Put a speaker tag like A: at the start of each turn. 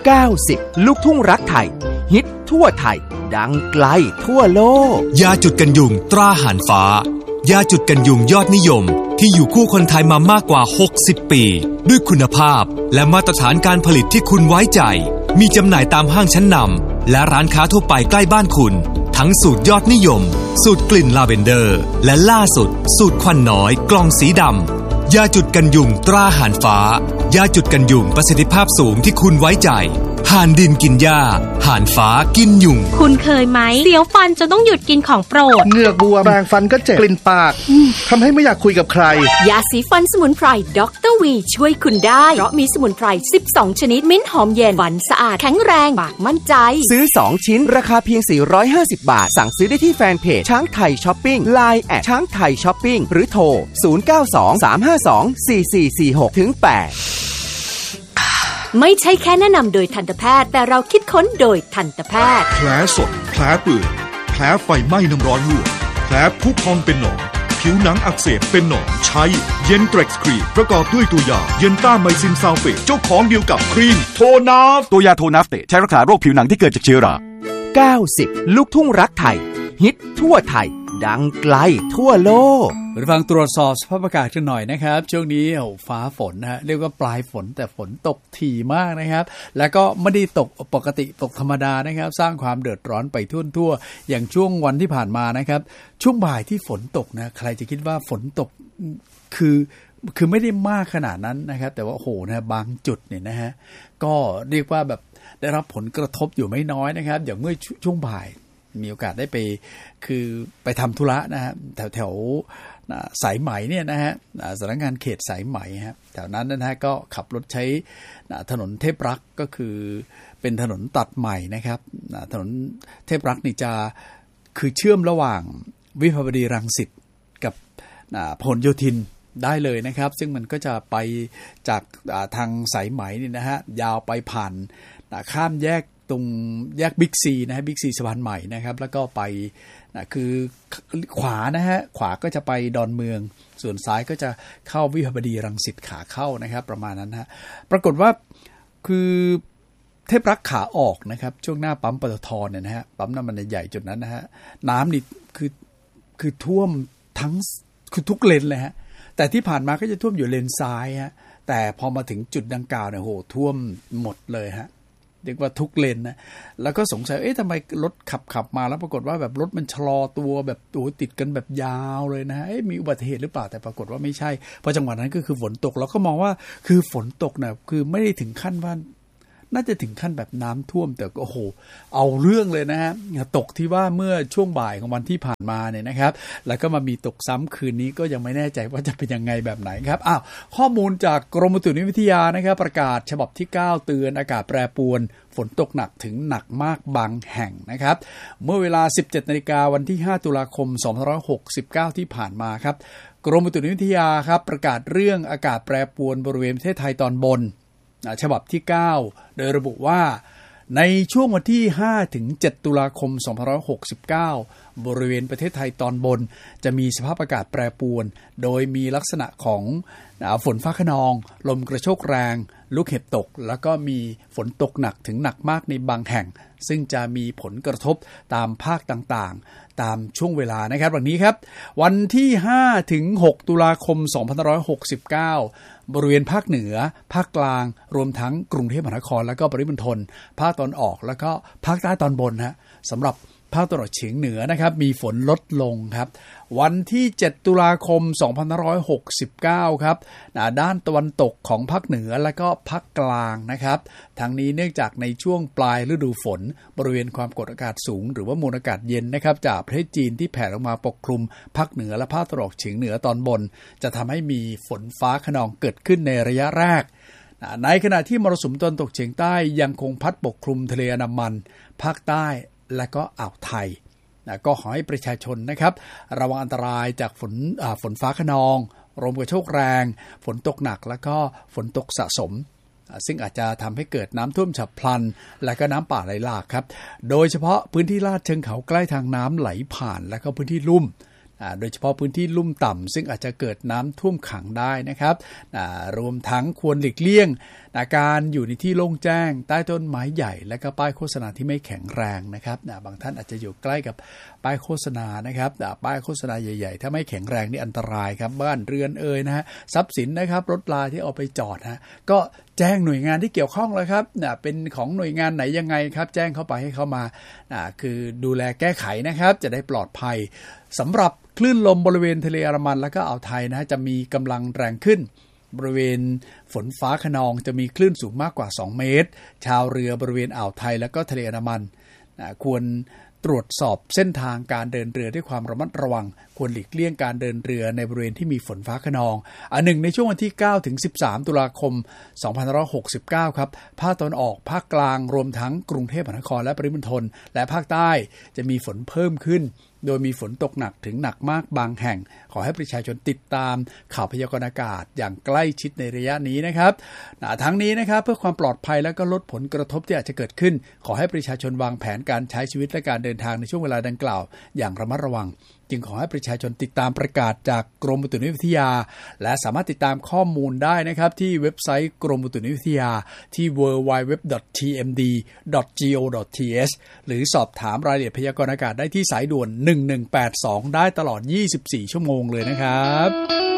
A: 90 ลูกทุ่งรักไทยฮิตทั่วไทยดังไกลทั่วโลก
B: ยาจุดกันยุงตราหานฟ้ายาจุดกันยุงยอดนิยมที่อยู่คู่คนไทยมามากกว่า60ปีด้วยคุณภาพและมาตรฐานการผลิตที่คุณไว้ใจมีจำหน่ายตามห้างชั้นนำและร้านค้าทั่วไปใกล้บ้านคุณทั้งสูตรยอดนิยมสูตรกลิ่นลาเวนเดอร์และล่าสุดสูตรควันน้อยกล่องสีดำยาจุดกันยุงตราหานฟ้ายาจุดกันยุงประสิทธิภาพสูงที่คุณไว้ใจห่านดินกินหญ้าห่านฟ้ากินยุง
C: คุณเคยไหมเสียวฟันจนต้องหยุดกินของโปรด
D: เหงือกบวมแปรงฟันก็เจ็บกลิ่นปากทำให้ไม่อยากคุยกับใคร
E: ยาสีฟันสมุนไพรดรวีช่วยคุณได้เพราะมีสมุนไพร12ชนิดมิ้นหอมเย็นฟันสะอาดแข็งแรงปากมั่นใจ
A: ซื้อ2ชิ้นราคาเพียง450 บาทสั่งซื้อได้ที่แฟนเพจช้างไทยช้อปปิ้ง LINE แอดช้างไทยช้อปปิ้งหรือโทร0923524446-8
E: ไม่ใช่แค่แนะนำโดยทันตแพทย์แต่เราคิดค้นโดยทันตแพทย์
F: แผลสดแผลเปื่อยแผลไฟไหม้น้ำร้อนลวกแผลพุพองเป็นหนองผิวหนังอักเสบเป็นหนองใช้เย็นเทร็กซ์ครีมประกอบด้วยตัวยาเย็นต้าไมซินซัลเฟตเจ้าของเดียวกับครีมโทนาฟ
G: ตัวยาโทนาฟเตใช้รักษาโรคผิวหนังที่เกิดจากเชื้อรา
A: 90 ลูกทุ่งรักไทยฮิตทั่วไทยดังไกลทั่วโลก
H: ฟังตรวจสอบสภาพอากาศกันหน่อยนะครับช่วงนี้ฟ้าฝนนะฮะเรียกว่าปลายฝนแต่ฝนตกถี่มากนะครับแล้วก็ไม่ได้ตกปกติตกธรรมดานะครับสร้างความเดือดร้อนไปทั่วอย่างช่วงวันที่ผ่านมานะครับช่วงบ่ายที่ฝนตกนะใครจะคิดว่าฝนตกคือไม่ได้มากขนาดนั้นนะครับแต่ว่าโอ้โหนะบางจุดเนี่ยนะฮะก็เรียกว่าแบบได้รับผลกระทบอยู่ไม่น้อยนะครับอย่างเมื่อช่วงบ่ายมีโอกาสได้ไปทำธุระนะฮะแถวสายไหมเนี่ยนะฮะสำนักงานเขตสายไหมฮะแถวนั้นนะฮะก็ขับรถใช้ถนนเทพรักษ์ก็คือเป็นถนนตัดใหม่นะครับถนนเทพรักษ์นี่จะคือเชื่อมระหว่างวิภาวดีรังสิตกับพหลโยธินได้เลยนะครับซึ่งมันก็จะไปจากทางสายไหมนี่นะฮะยาวไปผ่านข้ามแยกตรงแยกบิ๊กซีนะฮะบิ๊กซีสะพานใหม่นะครับแล้วก็ไปคือขวานะฮะขวาก็จะไปดอนเมืองส่วนซ้ายก็จะเข้าวิภาวดีรังสิตขาเข้านะครับประมาณนั้นฮะปรากฏว่าคือเทพรักษ์ขาออกนะครับช่วงหน้าปั๊มปตทเนี่ยนะฮะปั๊มน้ำมันใหญ่จุดนั้นนะฮะน้ำนี่คือท่วมทั้งคือทุกเลนเลยฮะแต่ที่ผ่านมาก็จะท่วมอยู่เลนซ้ายฮะแต่พอมาถึงจุดดังกล่าวเนี่ยโหท่วมหมดเลยฮะเรียกว่าทุกเลนนะแล้วก็สงสัยทำไมรถขับมาแล้วปรากฏว่าแบบรถมันชะลอตัวแบบติดกันแบบยาวเลยนะมีอุบัติเหตุหรือเปล่าแต่ปรากฏว่าไม่ใช่เพราะจังหวะนั้นก็คือฝนตกเราก็มองว่าคือฝนตกนะคือไม่ได้ถึงขั้นว่าน่าจะถึงขั้นแบบน้ำท่วมแต่โอ้โหเอาเรื่องเลยนะฮะตกที่ว่าเมื่อช่วงบ่ายของวันที่ผ่านมาเนี่ยนะครับแล้วก็มามีตกซ้ำคืนนี้ก็ยังไม่แน่ใจว่าจะเป็นยังไงแบบไหนครับข้อมูลจากกรมอุตุนิยมวิทยานะครับประกาศฉบับที่9เตือนอากาศแปรปรวนฝนตกหนักถึงหนักมากบางแห่งนะครับเมื่อเวลา 17:00 น.วันที่5ตุลาคม2569ที่ผ่านมาครับกรมอุตุนิยมวิทยาครับประกาศเรื่องอากาศแปรปรวนบริเวณประเทศไทยตอนบนฉบับที่9โดยระบุว่าในช่วงวันที่5ถึง7ตุลาคม2569บริเวณประเทศไทยตอนบนจะมีสภาพอากาศแปรปรวนโดยมีลักษณะของฝนฟ้าคะนองลมกระโชกแรงลูกเห็บตกแล้วก็มีฝนตกหนักถึงหนักมากในบางแห่งซึ่งจะมีผลกระทบตามภาคต่างๆตามช่วงเวลานะครับวันนี้ครับวันที่5ถึง6ตุลาคม2569บริเวณภาคเหนือภาคกลางรวมทั้งกรุงเทพมหานครและก็ปริมณฑลภาคตอนออกแล้วก็ภาคใต้ตอนบนฮะสำหรับภาคตะวันออกเฉียงเหนือนะครับมีฝนลดลงครับวันที่7ตุลาคม2569ครับด้านตะวันตกของภาคเหนือและก็ภาคกลางนะครับทั้งนี้เนื่องจากในช่วงปลายฤดูฝนบริเวณความกดอากาศสูงหรือว่ามวลอากาศเย็นนะครับจากประเทศจีนที่แผ่ลงมาปกคลุมภาคเหนือและภาคตะวันออกเฉียงเหนือตอนบนจะทำให้มีฝนฟ้าคะนองเกิดขึ้นในระยะแรกในขณะที่มรสุมตะวันตกเฉียงใต้ยังคงพัดปกคลุมทะเลอันดามันภาคใต้และก็อ่าวไทยก็ขอให้ประชาชนนะครับระวังอันตรายจากฝนฟ้าคะนองลมกระโชกแรงฝนตกหนักแล้วก็ฝนตกสะสมซึ่งอาจจะทำให้เกิดน้ำท่วมฉับพลันและก็น้ำป่าไหลหลากครับโดยเฉพาะพื้นที่ลาดเชิงเขาใกล้ทางน้ำไหลผ่านและก็พื้นที่ลุ่มโดยเฉพาะพื้นที่ลุ่มต่ำซึ่งอาจจะเกิดน้ำท่วมขังได้นะครับรวมทั้งควรหลีกเลี่ยงการอยู่ในที่โล่งแจ้งใต้ต้นไม้ใหญ่และก็ป้ายโฆษณาที่ไม่แข็งแรงนะครับบางท่านอาจจะอยู่ใกล้กับป้ายโฆษณานะครับป้ายโฆษณาใหญ่ๆถ้าไม่แข็งแรงนี่อันตรายครับบ้านเรือนนะฮะทรัพย์สินนะครับรถลาที่เอาไปจอดก็แจ้งหน่วยงานที่เกี่ยวข้องเลยครับเป็นของหน่วยงานไหนยังไงครับแจ้งเข้าไปให้เข้ามาคือดูแลแก้ไขนะครับจะได้ปลอดภัยสำหรับคลื่นลมบริเวณทะเลอันดามันและก็อ่าวไทยจะมีกำลังแรงขึ้นบริเวณฝนฟ้าคะนองจะมีคลื่นสูงมากกว่า2เมตรชาวเรือบริเวณอ่าวไทยและก็ทะเลอันดามันควรตรวจสอบเส้นทางการเดินเรือด้วยความระมัดระวังควรหลีกเลี่ยงการเดินเรือในบริเวณที่มีฝนฟ้าคะนองในช่วงวันที่9ถึง13ตุลาคม2569ครับภาคตะวันออกภาคกลางรวมทั้งกรุงเทพมหานครและปริมณฑลและภาคใต้จะมีฝนเพิ่มขึ้นโดยมีฝนตกหนักถึงหนักมากบางแห่งขอให้ประชาชนติดตามข่าวพยากรณ์อากาศอย่างใกล้ชิดในระยะนี้นะครับทั้งนี้นะครับเพื่อความปลอดภัยและก็ลดผลกระทบที่อาจจะเกิดขึ้นขอให้ประชาชนวางแผนการใช้ชีวิตและการเดินทางในช่วงเวลาดังกล่าวอย่างระมัดระวังจึงขอให้ประชาชนติดตามประกาศจากกรมอุตุนิยมวิทยาและสามารถติดตามข้อมูลได้นะครับที่เว็บไซต์กรมอุตุนิยมวิทยาที่ www.tmd.go.th หรือสอบถามรายละเอียดพยากรณ์อากาศได้ที่สายด่วน1182ได้ตลอด24ชั่วโมงเลยนะครับ